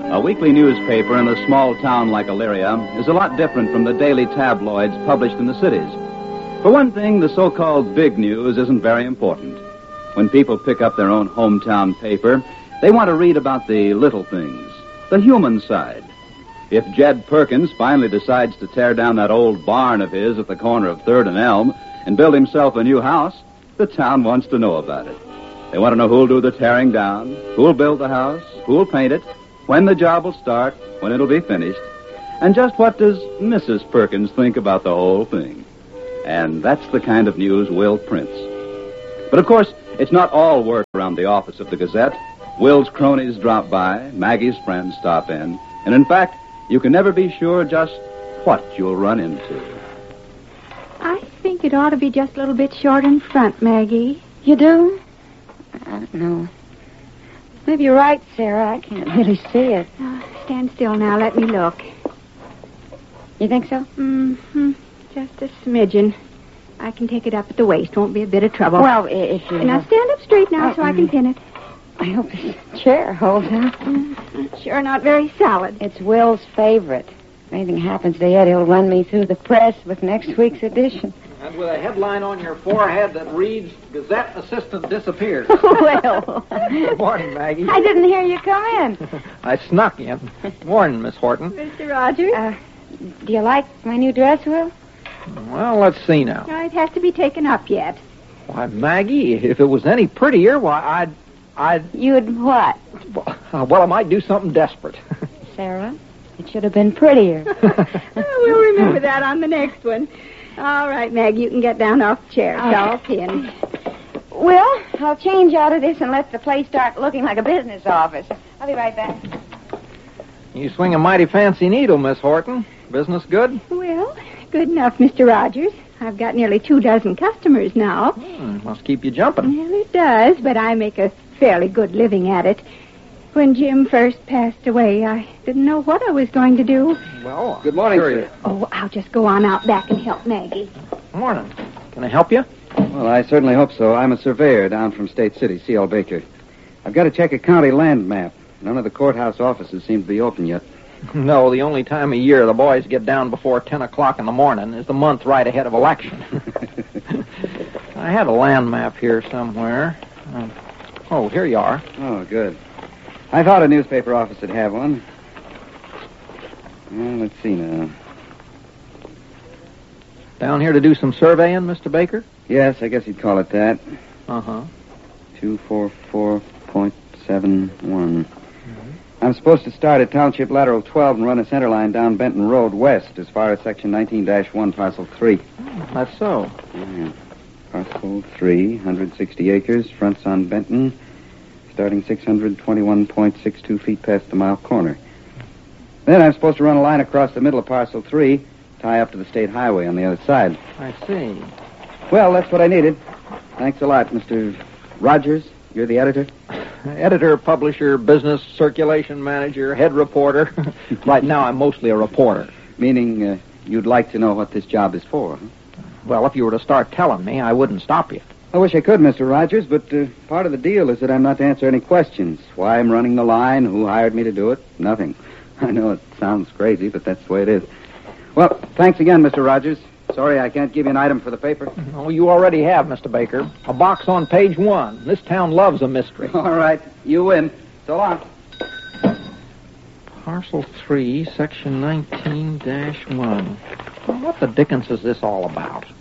A weekly newspaper in a small town like Elyria is a lot different from the daily tabloids published in the cities. For one thing, the so-called big news isn't very important. When people pick up their own hometown paper, they want to read about the little things, the human side. If Jed Perkins finally decides to tear down that old barn of his at the corner of 3rd and Elm and build himself a new house, the town wants to know about it. They want to know who'll do the tearing down, who'll build the house, who'll paint it, when the job will start, when it'll be finished, and just what does Mrs. Perkins think about the whole thing. And that's the kind of news Will prints. But of course, it's not all work around the office of the Gazette. Will's cronies drop by, Maggie's friends stop in, and in fact, you can never be sure just what you'll run into. I think it ought to be just a little bit short in front, Maggie. You do? I don't know. Maybe you're right, Sarah. I can't really see it. Stand still now. Let me look. You think so? Mm-hmm. Just a smidgen. I can take it up at the waist. Won't be a bit of trouble. Well, if you... Now stand up straight now so I can pin it. I hope this chair holds up. Sure not very solid. It's Will's favorite. If anything happens to it, he'll run me through the press with next week's edition. And with a headline on your forehead that reads, Gazette Assistant Disappears. Well. Good morning, Maggie. I didn't hear you come in. I snuck in. Morning, Miss Horton. Mr. Rogers? Do you like my new dress, Will? Well, let's see now. No, it has to be taken up yet. Why, Maggie, if it was any prettier, why, I'd... You'd what? Well, I might do something desperate. Sarah, it should have been prettier. We'll remember that on the next one. All right, Maggie, you can get down off the chair. It's all pinned. Will, I'll change out of this and let the place start looking like a business office. I'll be right back. You swing a mighty fancy needle, Miss Horton. Business good? Well, good enough, Mr. Rogers. I've got nearly 24 customers now. Must keep you jumping. Well, it does, but I make a fairly good living at it. When Jim first passed away, I didn't know what I was going to do. Well, good morning, sir. Oh, I'll just go on out back and help Maggie. Morning. Can I help you? Well, I certainly hope so. I'm a surveyor down from State City, C.L. Baker. I've got to check a county land map. None of the courthouse offices seem to be open yet. No, the only time of year the boys get down before 10 o'clock in the morning is the month right ahead of election. I had a land map here somewhere. Oh, here you are. Oh, good. I thought a newspaper office would have one. Well, let's see now. Down here to do some surveying, Mr. Baker? Yes, I guess you'd call it that. Uh-huh. 244.71. I'm supposed to start at Township Lateral 12 and run a center line down Benton Road west as far as Section 19-1, Parcel 3. That's so. Yeah. Parcel 3, 160 acres, fronts on Benton, starting 621.62 feet past the mile corner. Then I'm supposed to run a line across the middle of Parcel 3, tie up to the state highway on the other side. I see. Well, that's what I needed. Thanks a lot, Mr. Rogers. You're the editor? Editor, publisher, business, circulation manager, head reporter. Right now, I'm mostly a reporter. Meaning you'd like to know what this job is for, huh? Well, if you were to start telling me, I wouldn't stop you. I wish I could, Mr. Rogers, but part of the deal is that I'm not to answer any questions. Why I'm running the line, who hired me to do it, nothing. I know it sounds crazy, but that's the way it is. Well, thanks again, Mr. Rogers. Sorry I can't give you an item for the paper. Oh, you already have, Mr. Baker. A box on page 1. This town loves a mystery. All right. You win. So long. Parcel 3, Section 19-1. Well, what the dickens is this all about?